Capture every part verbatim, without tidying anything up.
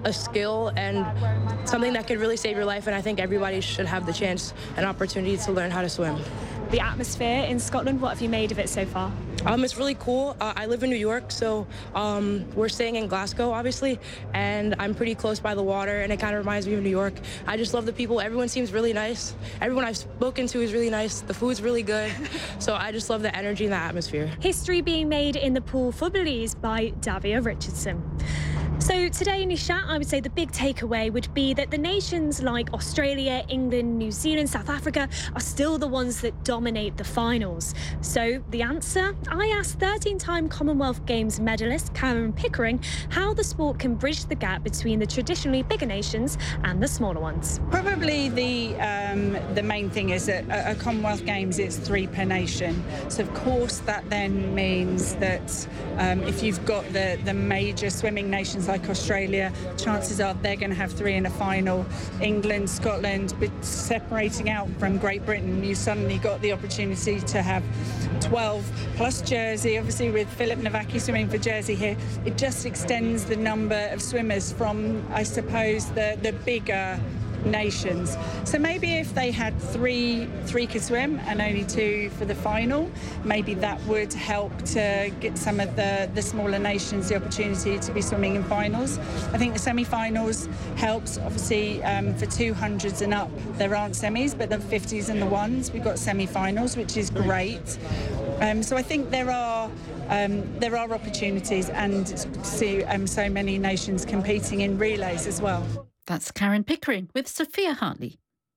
a skill and something that could really save your life, and I think everybody should have the chance and opportunity to learn how to swim. The atmosphere in Scotland, what have you made of it so far? Um, it's really cool. Uh, I live in New York, so um, we're staying in Glasgow, obviously, and I'm pretty close by the water, and it kind of reminds me of New York. I just love the people. Everyone seems really nice. Everyone I've spoken to is really nice. The food's really good, so I just love the energy and the atmosphere. History being made in the pool for Belize by Davia Richardson. So today, Nishat, I would say the big takeaway would be that the nations like Australia, England, New Zealand, South Africa are still the ones that dominate the finals. So the answer? I asked thirteen-time Commonwealth Games medalist Karen Pickering how the sport can bridge the gap between the traditionally bigger nations and the smaller ones. Probably the um, the main thing is that at a Commonwealth Games it's three per nation. So of course that then means that um, if you've got the, the major swimming nations like Australia, chances are they're going to have three in a final. England, Scotland, but separating out from Great Britain, you suddenly got the opportunity to have twelve plus Jersey. Obviously with Philip Nowacki swimming for Jersey here, it just extends the number of swimmers from, I suppose, the, the bigger nations. So maybe if they had three three could swim and only two for the final, maybe that would help to get some of the the smaller nations the opportunity to be swimming in finals. I think the semi-finals helps. Obviously um, for two hundreds and up there aren't semis, but the fifties and the ones we've got semi-finals, which is great. Um, so I think there are um, there are opportunities, and see um, so many nations competing in relays as well. That's Karen Pickering with Sophia Hartley.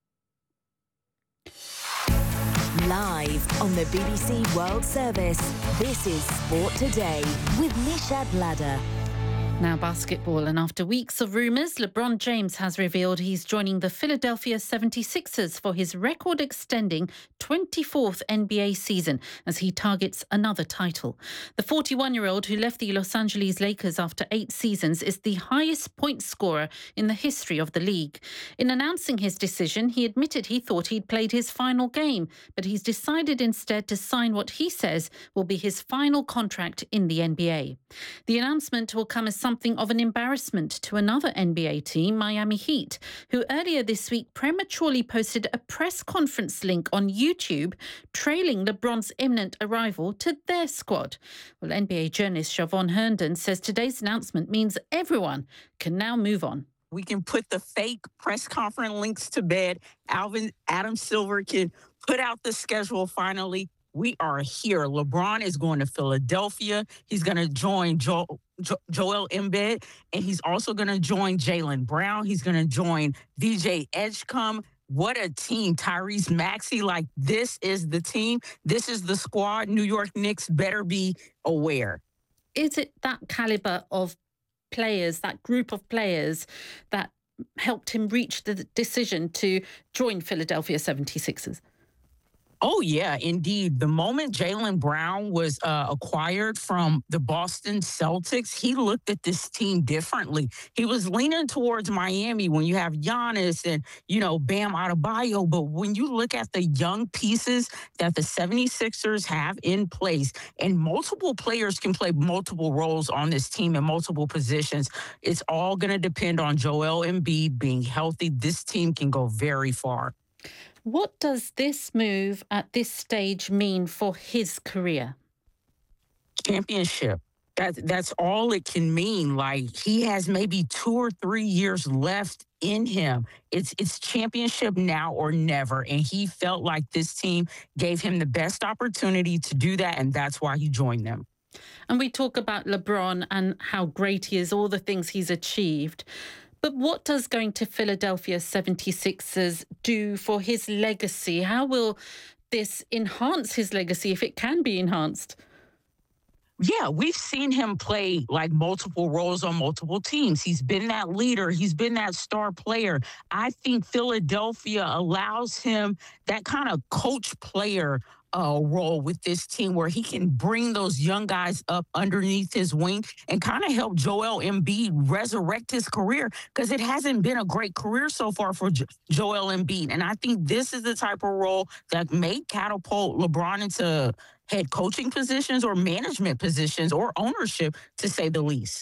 Live on the B B C World Service, this is Sport Today with Nishat Ladder. Now basketball, and after weeks of rumours, LeBron James has revealed he's joining the Philadelphia seventy-sixers for his record-extending twenty-fourth N B A season as he targets another title. The forty-one-year-old who left the Los Angeles Lakers after eight seasons is the highest point scorer in the history of the league. In announcing his decision, he admitted he thought he'd played his final game, but he's decided instead to sign what he says will be his final contract in the N B A. The announcement will come as some something of an embarrassment to another N B A team, Miami Heat, who earlier this week prematurely posted a press conference link on YouTube trailing LeBron's imminent arrival to their squad. Well, N B A journalist Siobhan Herndon says today's announcement means everyone can now move on. We can put the fake press conference links to bed. Alvin Adam Silver can put out the schedule finally. We are here. LeBron is going to Philadelphia. He's going to join Joel, jo- Joel Embiid, and he's also going to join Jaylen Brown. He's going to join V J Edgecombe. What a team. Tyrese Maxey, like this is the team. This is the squad. New York Knicks better be aware. Is it that caliber of players, that group of players that helped him reach the decision to join Philadelphia seventy-sixers? Oh, yeah, indeed. The moment Jaylen Brown was uh, acquired from the Boston Celtics, he looked at this team differently. He was leaning towards Miami when you have Giannis and, you know, Bam Adebayo. But when you look at the young pieces that the seventy-sixers have in place, and multiple players can play multiple roles on this team in multiple positions, it's all going to depend on Joel Embiid being healthy. This team can go very far. What does this move at this stage mean for his career? Championship. That, that's all it can mean. Like, he has maybe two or three years left in him. It's it's championship now or never. And he felt like this team gave him the best opportunity to do that, and that's why he joined them. And we talk about LeBron and how great he is, all the things he's achieved. But what does going to Philadelphia seventy-sixers do for his legacy? How will this enhance his legacy, if it can be enhanced? Yeah, we've seen him play like multiple roles on multiple teams. He's been that leader. He's been that star player. I think Philadelphia allows him that kind of coach player uh, role with this team where he can bring those young guys up underneath his wing and kind of help Joel Embiid resurrect his career, because it hasn't been a great career so far for jo- Joel Embiid. And I think this is the type of role that may catapult LeBron into head coaching positions or management positions or ownership, to say the least.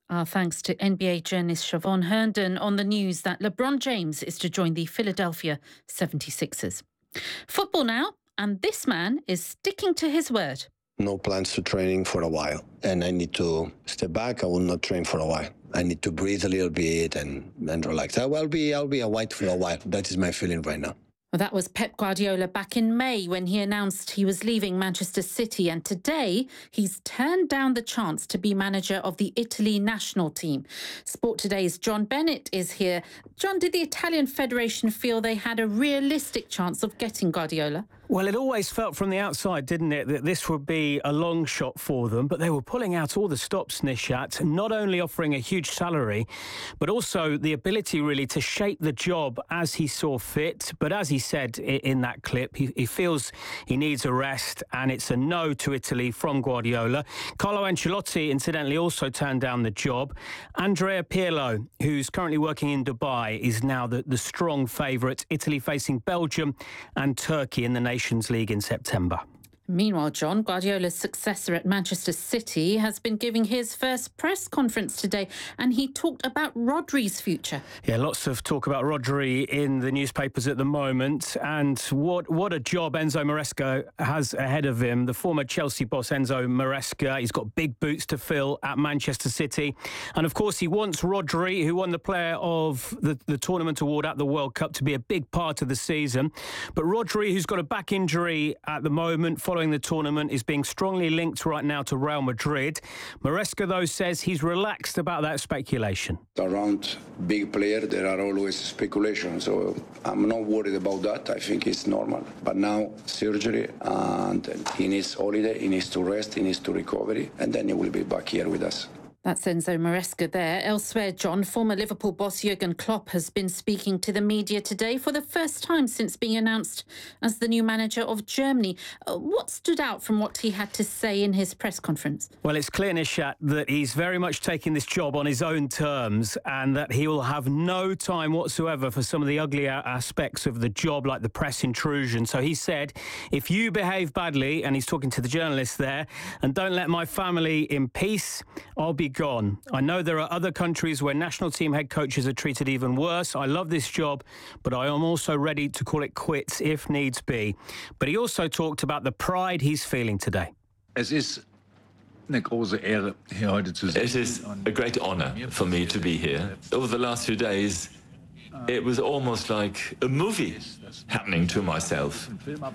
Our thanks to N B A journalist Siobhan Herndon on the news that LeBron James is to join the Philadelphia seventy-sixers. Football now, and this man is sticking to his word. No plans to training for a while, and I need to step back. I will not train for a while. I need to breathe a little bit and, and relax. I will be I'll be a white for a while. That is my feeling right now. Well, that was Pep Guardiola back in May when he announced he was leaving Manchester City, and today he's turned down the chance to be manager of the Italy national team. Sport Today's John Bennett is here. John, did the Italian Federation feel they had a realistic chance of getting Guardiola? Well, it always felt from the outside, didn't it, that this would be a long shot for them, but they were pulling out all the stops, Nishat, not only offering a huge salary, but also the ability really to shape the job as he saw fit. But as he said in that clip, he, he feels he needs a rest, and it's a no to Italy from Guardiola. Carlo Ancelotti, incidentally, also turned down the job. Andrea Pirlo, who's currently working in Dubai, is now the, the strong favourite. Italy facing Belgium and Turkey in the Nations League in September. Meanwhile, John, Guardiola's successor at Manchester City has been giving his first press conference today, and he talked about Rodri's future. Yeah, lots of talk about Rodri in the newspapers at the moment, and what what a job Enzo Maresca has ahead of him. The former Chelsea boss Enzo Maresca, he's got big boots to fill at Manchester City, and of course he wants Rodri, who won the Player of the, the Tournament award at the World Cup, to be a big part of the season. But Rodri, who's got a back injury at the moment following the tournament, is being strongly linked right now to Real Madrid. Maresca, though, says he's relaxed about that speculation. Around big player, there are always speculation, so I'm not worried about that. I think it's normal. But now, surgery, and he needs holiday, he needs to rest, he needs to recover, and then he will be back here with us. That's Enzo Maresca there. Elsewhere, John, former Liverpool boss Jurgen Klopp has been speaking to the media today for the first time since being announced as the new manager of Germany. Uh, what stood out from what he had to say in his press conference? Well, it's clear, Nishat, that he's very much taking this job on his own terms, and that he will have no time whatsoever for some of the uglier aspects of the job, like the press intrusion. So he said, if you behave badly, and he's talking to the journalists there, and don't let my family in peace, I'll be gone. I know there are other countries where national team head coaches are treated even worse. I love this job, but I am also ready to call it quits if needs be. But he also talked about the pride he's feeling today. It is a great honour for me to be here. Over the last few days, it was almost like a movie happening to myself.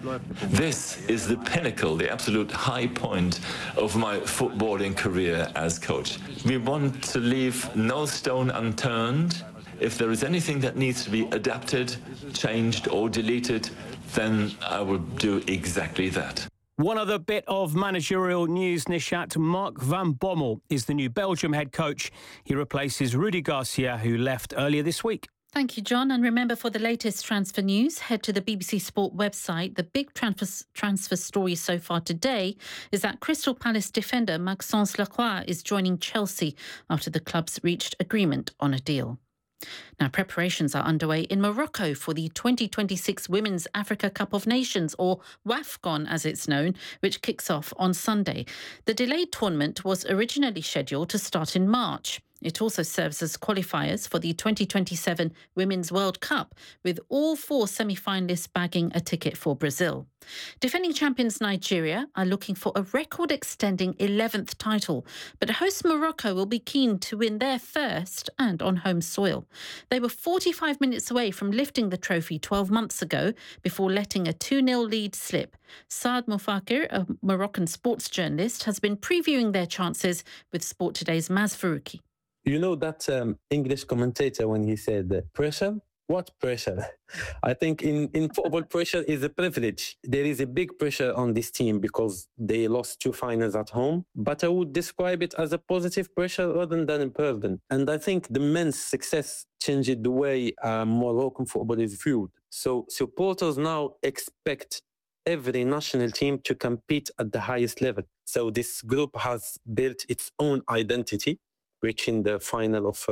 This is the pinnacle, the absolute high point of my footballing career as coach. We want to leave no stone unturned. If there is anything that needs to be adapted, changed or deleted, then I will do exactly that. One other bit of managerial news, Nishat. Mark van Bommel is the new Belgium head coach. He replaces Rudi Garcia, who left earlier this week. Thank you, John. And remember, for the latest transfer news, head to the B B C Sport website. The big transfer, transfer story so far today is that Crystal Palace defender Maxence Lacroix is joining Chelsea after the clubs reached agreement on a deal. Now, preparations are underway in Morocco for the twenty twenty-six Women's Africa Cup of Nations, or WAFCON as it's known, which kicks off on Sunday. The delayed tournament was originally scheduled to start in March. It also serves as qualifiers for the twenty twenty-seven Women's World Cup, with all four semi-finalists bagging a ticket for Brazil. Defending champions Nigeria are looking for a record-extending eleventh title, but host Morocco will be keen to win their first and on home soil. They were forty-five minutes away from lifting the trophy twelve months ago before letting a two nil lead slip. Saad Moufakir, a Moroccan sports journalist, has been previewing their chances with Sport Today's Maz Farouki. You know that um, English commentator when he said uh, pressure? What pressure? I think in, in football, pressure is a privilege. There is a big pressure on this team because they lost two finals at home. But I would describe it as a positive pressure rather than a burden. And I think the men's success changed the way uh, Moroccan football is viewed. So supporters now expect every national team to compete at the highest level. So this group has built its own identity, reaching the final of uh,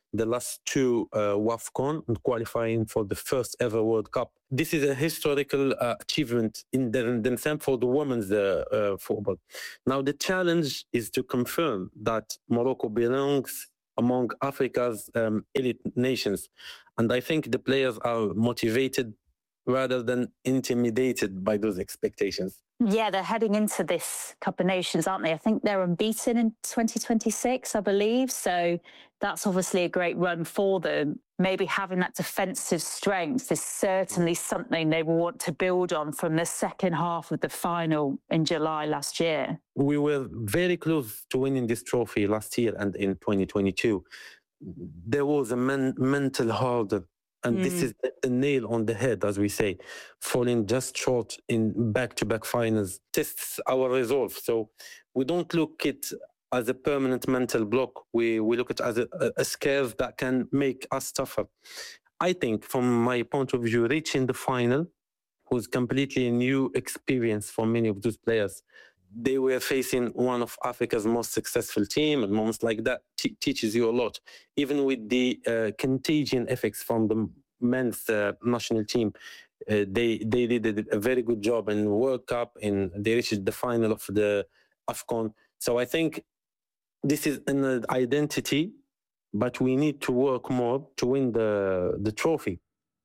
the last two uh, WAFCON and qualifying for the first ever World Cup. This is a historical uh, achievement in themselves for the women's uh, uh, football. Now, the challenge is to confirm that Morocco belongs among Africa's um, elite nations. And I think the players are motivated rather than intimidated by those expectations. Yeah, they're heading into this Cup of Nations, aren't they? I think they're unbeaten in twenty twenty-six, I believe. So that's obviously a great run for them. Maybe having that defensive strength is certainly something they will want to build on from the second half of the final in July last year. We were very close to winning this trophy last year and in twenty twenty-two. There was a men- mental hurdle. And mm. this is a nail on the head, as we say, falling just short in back-to-back finals tests our resolve. So we don't look at it as a permanent mental block. We we look at it as a, a scare that can make us tougher. I think, from my point of view, reaching the final was completely a new experience for many of those players. They were facing one of Africa's most successful team, and moments like that t- teaches you a lot. Even with the uh, contagion effects from the men's uh, national team, uh, they they did a very good job in the World Cup, and they reached the final of the AFCON. So I think this is an identity, but we need to work more to win the the trophy.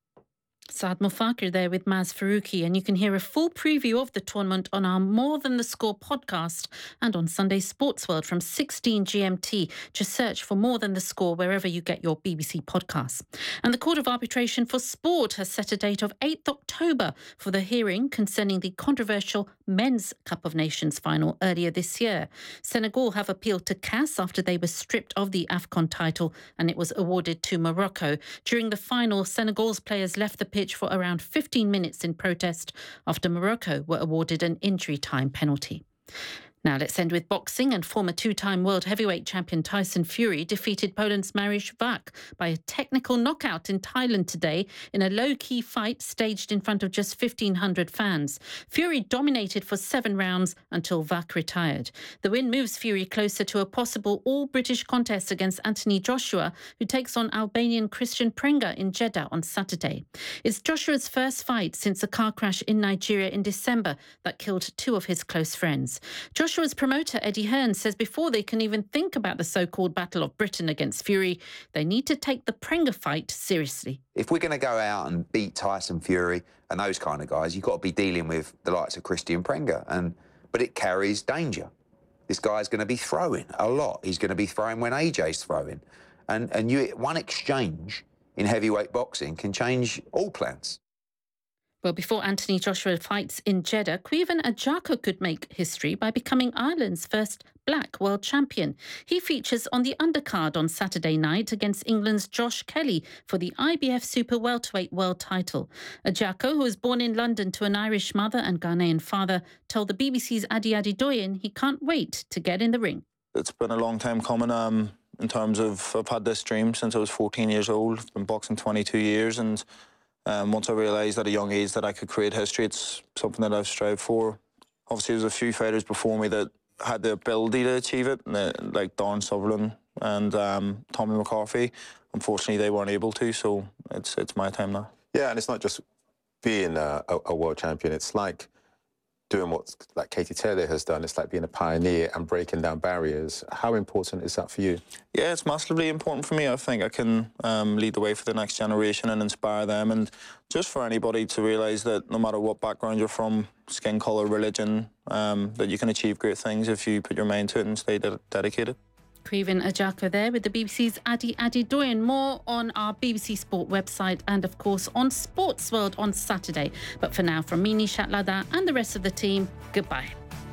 Saad Mufakir there with Maz Faruqi, and you can hear a full preview of the tournament on our More Than the Score podcast and on Sunday Sports World from sixteen G M T. Just search for More Than the Score wherever you get your B B C podcasts. And the Court of Arbitration for Sport has set a date of eighth of October for the hearing concerning the controversial Men's Cup of Nations final earlier this year. Senegal have appealed to C A S after they were stripped of the AFCON title and it was awarded to Morocco. During the final, Senegal's players left the pitch for around fifteen minutes in protest after Morocco were awarded an injury time penalty. Now let's end with boxing, and former two-time world heavyweight champion Tyson Fury defeated Poland's Mariusz Wach by a technical knockout in Thailand today in a low-key fight staged in front of just fifteen hundred fans. Fury dominated for seven rounds until Wach retired. The win moves Fury closer to a possible all-British contest against Anthony Joshua, who takes on Albanian Christian Prenga in Jeddah on Saturday. It's Joshua's first fight since a car crash in Nigeria in December that killed two of his close friends. Joshua Joshua's promoter, Eddie Hearn, says before they can even think about the so-called Battle of Britain against Fury, they need to take the Prenga fight seriously. If we're going to go out and beat Tyson Fury and those kind of guys, you've got to be dealing with the likes of Christian Prenga. And, but it carries danger. This guy's going to be throwing a lot. He's going to be throwing when A J's throwing. And, and you, one exchange in heavyweight boxing can change all plans. Well, before Anthony Joshua fights in Jeddah, Quiven Ajako could make history by becoming Ireland's first black world champion. He features on the undercard on Saturday night against England's Josh Kelly for the I B F Super Welterweight world title. Ajako, who was born in London to an Irish mother and Ghanaian father, told the B B C's Adi Adedoyin he can't wait to get in the ring. It's been a long time coming um, in terms of I've had this dream since I was fourteen years old. I've been boxing twenty-two years, and Um, once I realised at a young age that I could create history, it's something that I've strived for. Obviously, there's a few fighters before me that had the ability to achieve it, like Don Sutherland and um, Tommy McCarthy. Unfortunately, they weren't able to, so it's it's my time now. Yeah, and it's not just being a, a, a world champion. It's like doing what like Katie Taylor has done. It's like being a pioneer and breaking down barriers. How important is that for you? Yeah, it's massively important for me. I think I can um, lead the way for the next generation and inspire them, and just for anybody to realise that no matter what background you're from, skin colour, religion, um, that you can achieve great things if you put your mind to it and stay de- dedicated. Quiven Ajako there with the B B C's Adi Adedoyin. More on our B B C Sport website and, of course, on Sports World on Saturday. But for now, from me, Nishat Ladha, and the rest of the team, goodbye.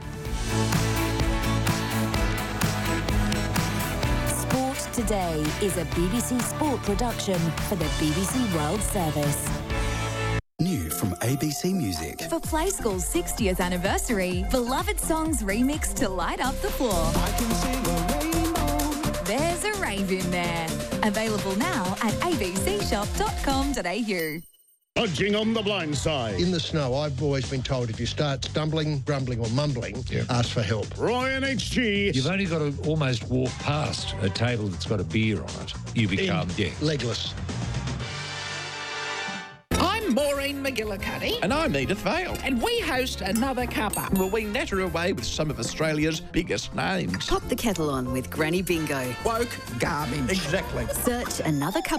Sport Today is a B B C Sport production for the B B C World Service. New from A B C Music. For Play School's sixtieth anniversary, beloved songs remixed to light up the floor. I can sing a rainbow. There's a rave in there. Available now at a b c shop dot com dot a u. Hodging on the blind side. In the snow, I've always been told if you start stumbling, grumbling or mumbling, Yeah. ask for help. Ryan H G. You've only got to almost walk past a table that's got a beer on it. You become, In- yeah. Legless. I'm Maureen McGillicuddy. And I'm Edith Vale. And we host Another Cuppa. Will we natter away with some of Australia's biggest names? Pop the kettle on with Granny Bingo. Woke garbage. Exactly. Search Another Cuppa